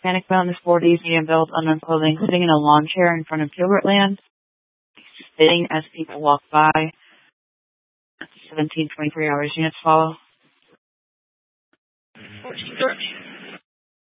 Panic found this 40s medium-built unknown clothing sitting in a lawn chair in front of Gilbert Land, spitting as people walk by. 17:23 hours units follow.